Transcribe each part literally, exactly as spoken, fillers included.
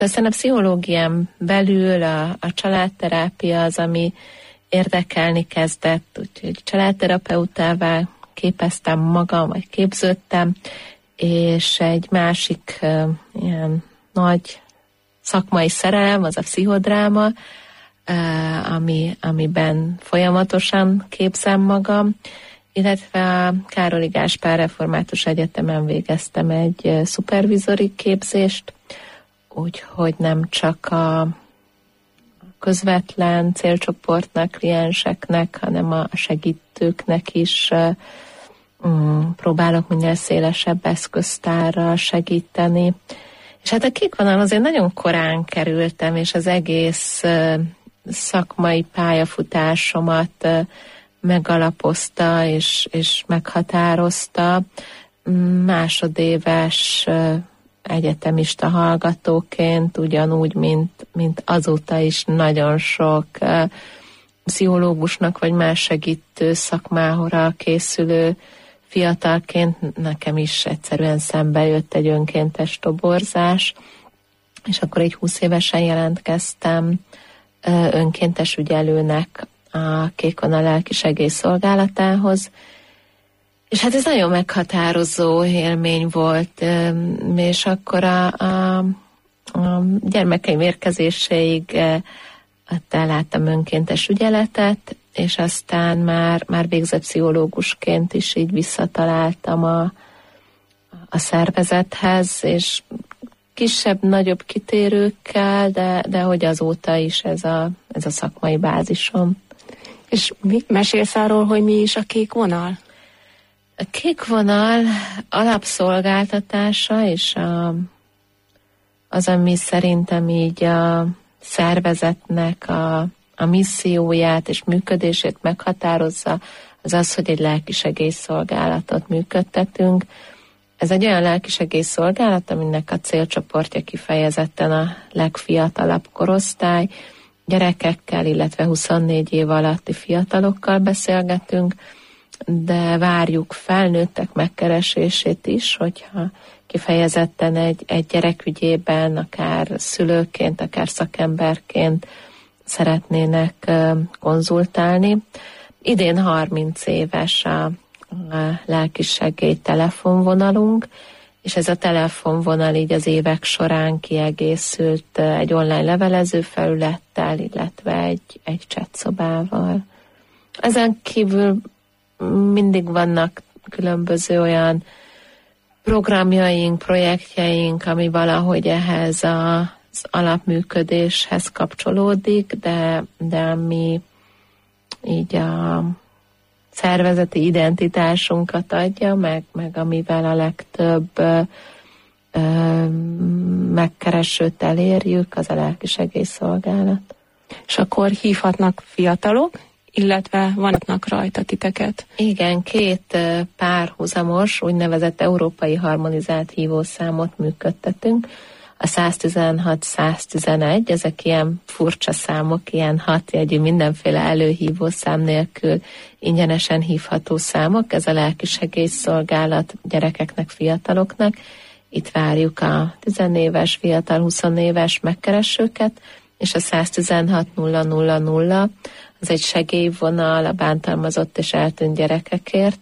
Aztán a pszichológián belül a, a családterápia az, ami érdekelni kezdett, úgyhogy családterapeutává képeztem magam, vagy képződtem, és egy másik uh, ilyen nagy szakmai szerelem, az a pszichodráma, uh, ami, amiben folyamatosan képzem magam, illetve a Károli Gáspár Református Egyetemen végeztem egy uh, szupervizori képzést, úgyhogy nem csak a közvetlen célcsoportnak, klienseknek, hanem a segítőknek is uh, um, próbálok minél szélesebb eszköztárral segíteni. És hát a kék vonal azért nagyon korán kerültem, és az egész uh, szakmai pályafutásomat uh, megalapozta és, és meghatározta. Másodéves uh, egyetemista hallgatóként, ugyanúgy, mint, mint azóta is nagyon sok uh, pszichológusnak vagy más segítő szakmára készülő fiatalként nekem is egyszerűen szembe jött egy önkéntes toborzás, és akkor egy húsz évesen jelentkeztem uh, önkéntes ügyelőnek a Kék Vonal lelkisegélyszolgálatához, és hát ez nagyon meghatározó élmény volt, és akkor a, a, a gyermekeim érkezéseig elláttam önkéntes ügyeletet, és aztán már, már végzett pszichológusként is így visszataláltam a, a szervezethez, és kisebb-nagyobb kitérőkkel, de, de hogy azóta is ez a, ez a szakmai bázisom. És mi, mesélsz arról, hogy mi is a Kék Vonal? A Kék Vonal alapszolgáltatása, és a, az, ami szerintem így a szervezetnek a, a misszióját és működését meghatározza, az az, hogy egy lelkisegélyszolgálatot működtetünk. Ez egy olyan lelkisegélyszolgálat, aminek a célcsoportja kifejezetten a legfiatalabb korosztály, gyerekekkel, illetve huszonnégy év alatti fiatalokkal beszélgetünk, de várjuk felnőttek megkeresését is, hogyha kifejezetten egy, egy gyerek ügyében, akár szülőként, akár szakemberként szeretnének konzultálni. Idén harminc éves a, a lelkisegély telefonvonalunk, és ez a telefonvonal így az évek során kiegészült egy online levelező felülettel, illetve egy, egy chatszobával. Ezen kívül mindig vannak különböző olyan programjaink, projektjeink, ami valahogy ehhez az alapműködéshez kapcsolódik, de, de ami így a szervezeti identitásunkat adja, meg, meg amivel a legtöbb ö, ö, megkeresőt elérjük, az a lelkisegélyszolgálat. És akkor hívhatnak fiatalok, illetve vannak rajta titeket? Igen, két párhuzamos, úgynevezett európai harmonizált hívószámot működtetünk. A száztizenhat száztizenegy, ezek ilyen furcsa számok, ilyen hatjegyű, mindenféle előhívószám nélkül ingyenesen hívható számok. Ez a lelkisegélyszolgálat gyerekeknek, fiataloknak. Itt várjuk a tizenéves, fiatal, huszonéves megkeresőket, és a száztizenhat nulla nulla nulla az egy segélyvonal a bántalmazott és eltűnt gyerekekért,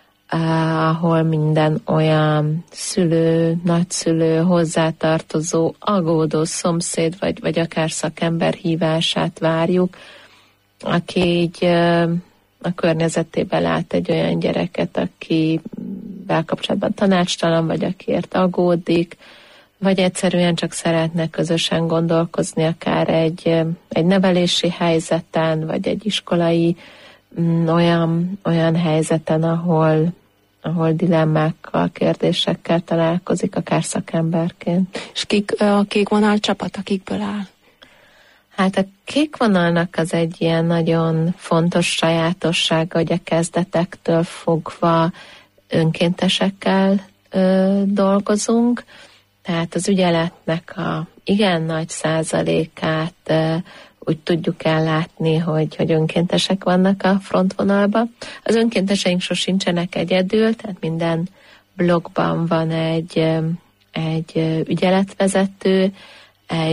ahol minden olyan szülő, nagyszülő, hozzátartozó, aggódó szomszéd, vagy, vagy akár szakember hívását várjuk, aki így a környezetében lát egy olyan gyereket, akivel kapcsolatban tanácstalan, vagy akiért aggódik, vagy egyszerűen csak szeretne közösen gondolkozni akár egy, egy nevelési helyzeten, vagy egy iskolai mm, olyan, olyan helyzeten, ahol, ahol dilemmákkal, kérdésekkel találkozik, akár szakemberként. És kik a Kék Vonal csapat, akikből áll? Hát a Kék Vonalnak az egy ilyen nagyon fontos sajátossága, hogy a kezdetektől fogva önkéntesekkel ö, dolgozunk, tehát az ügyeletnek a igen nagy százalékát e, úgy tudjuk ellátni, hogy, hogy önkéntesek vannak a frontvonalban. Az önkénteseink sosincsenek egyedül, tehát minden blogban van egy, egy ügyeletvezető,